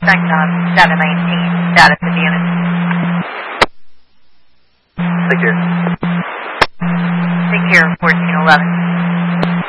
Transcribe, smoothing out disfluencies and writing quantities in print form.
Second 719, status advantage. Take care. Take care, 1411.